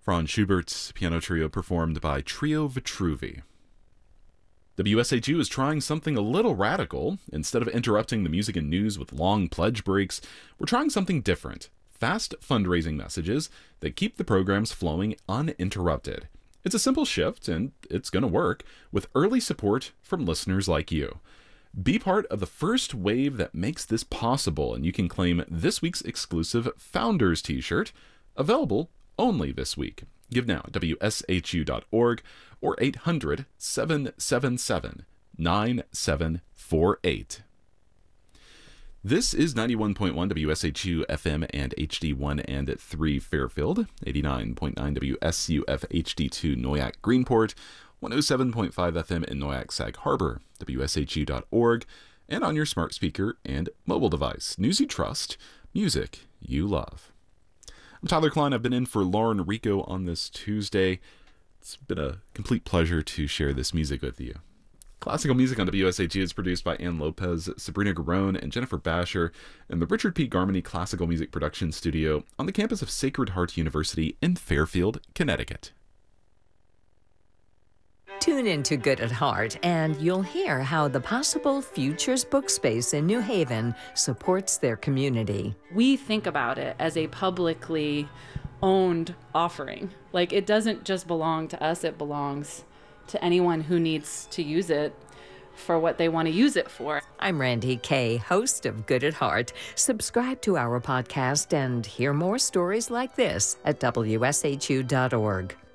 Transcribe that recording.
Franz Schubert's piano trio performed by Trio Vitruvi. WSHU is trying something a little radical. Instead of interrupting the music and news with long pledge breaks, we're trying something different. Fast fundraising messages that keep the programs flowing uninterrupted. It's a simple shift, and it's going to work, with early support from listeners like you. Be part of the first wave that makes this possible, and you can claim this week's exclusive Founders t-shirt, available only this week. Give now at WSHU.org or 800-777-9748. This is 91.1 WSHU FM and HD1 and 3 Fairfield, 89.9 WSUF HD2 Noyac Greenport, 107.5 FM in Noyac Sag Harbor, WSHU.org, and on your smart speaker and mobile device. News you trust, music you love. I'm Tyler Klein. I've been in for Lauren Rico on this Tuesday. It's been a complete pleasure to share this music with you. Classical music on WSHU is produced by Ann Lopez, Sabrina Garone, and Jennifer Basher in the Richard P. Garmany Classical Music Production Studio on the campus of Sacred Heart University in Fairfield, Connecticut. Tune into Good at Heart, and you'll hear how the Possible Futures Book Space in New Haven supports their community. We think about it as a publicly owned offering. Like, it doesn't just belong to us, it belongs to anyone who needs to use it for what they want to use it for. I'm Randy Kay, host of Good at Heart. Subscribe to our podcast and hear more stories like this at WSHU.org.